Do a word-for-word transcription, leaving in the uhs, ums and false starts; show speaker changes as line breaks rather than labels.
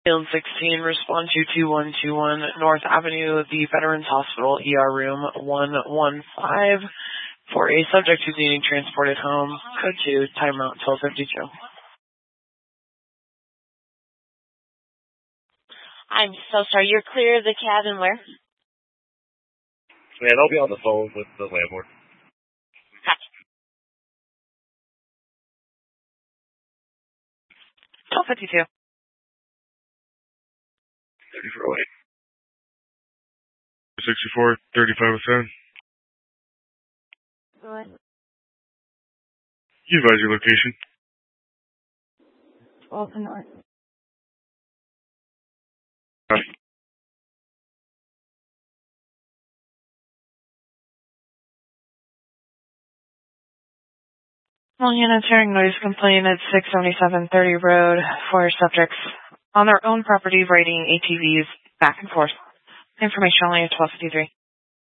Field sixteen, respond to two one two one North Avenue, the Veterans Hospital, E R room one one five, for a subject who's needing transported home. Code two, timeout twelve fifty-two.
I'm so sorry. You're clear of the cabin where?
Man, I'll be on the phone with the landlord.
Gotcha.
twelve fifty-two.
thirty-four eight. sixty-four, thirty-five oh seven.
Go ahead.
You advise your location.
twelve to north.
Right.
Well, units hearing noise complaint at six seventy-seven thirty Road for subjects on their own property riding A T Vs back and forth. Information only at twelve fifty-three.